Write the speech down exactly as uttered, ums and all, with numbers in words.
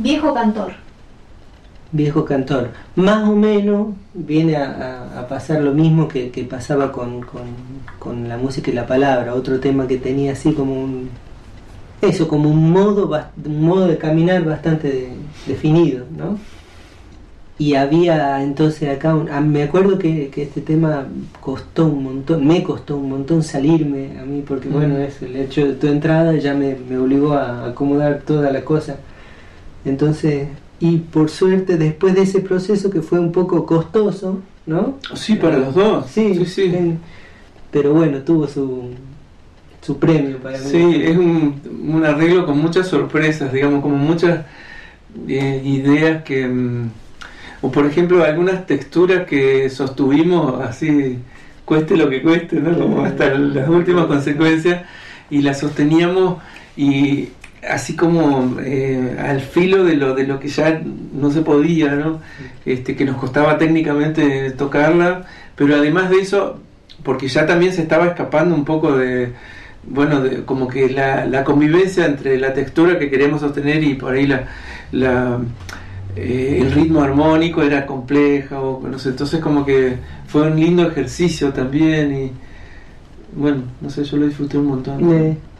Viejo cantor. Viejo cantor. Más o menos viene a, a, a pasar lo mismo que, que pasaba con, con, con la música y la palabra. Otro tema que tenía así como un... Eso, como un modo, un modo de caminar bastante de, definido, ¿no? Y había entonces acá, un, me acuerdo que, que este tema costó un montón, me costó un montón salirme a mí, porque mm. bueno, es el hecho de tu entrada ya me, me obligó a acomodar toda la cosa. Entonces, y por suerte después de ese proceso que fue un poco costoso, ¿no? Sí, para los dos. Sí, sí, sí. En, pero bueno, tuvo su, su premio para mí. Sí, es un, un arreglo con muchas sorpresas, digamos, como muchas eh, ideas que... Mm, o por ejemplo algunas texturas que sostuvimos así, cueste lo que cueste, ¿no? Como hasta las últimas consecuencias, y las sosteníamos y así como eh, al filo de lo de lo que ya no se podía, ¿no? Este, que nos costaba técnicamente tocarla, pero además de eso, porque ya también se estaba escapando un poco de, bueno, de, como que la, la convivencia entre la textura que queríamos sostener y por ahí la, la eh, el ritmo armónico era complejo, no sé, entonces como que fue un lindo ejercicio también y bueno, no sé, yo lo disfruté un montón. Eh.